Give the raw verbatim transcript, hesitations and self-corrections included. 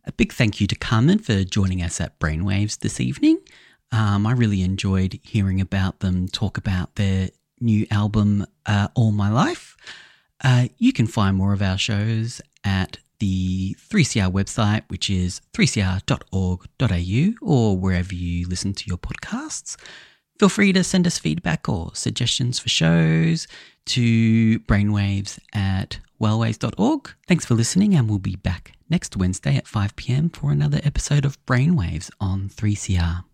A big thank you to Carmen for joining us at Brainwaves this evening. Um, I really enjoyed hearing about them talk about their new album, uh, All My Life. Uh, you can find more of our shows at the three C R website, which is three c r dot org dot a u, or wherever you listen to your podcasts. Feel free to send us feedback or suggestions for shows to brainwaves at wellwaves dot org. Thanks for listening, and we'll be back next Wednesday at five p.m. for another episode of Brainwaves on three C R.